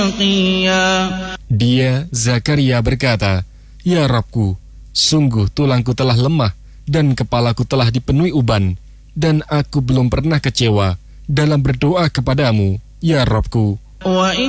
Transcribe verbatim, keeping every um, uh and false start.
Dia, Zakaria, berkata, "Ya Rabbku, sungguh tulangku telah lemah dan kepalaku telah dipenuhi uban, dan aku belum pernah kecewa dalam berdoa kepadamu, ya Rabbku."